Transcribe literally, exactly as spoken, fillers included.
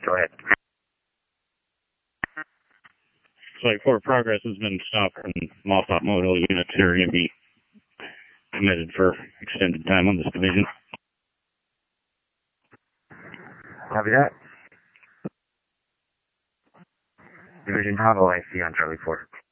Go ahead. Flight four progress has been stopped from Moffat Modal units that are going to be committed for extended time on this division. Copy that. Division Bravo, I see on Charlie four.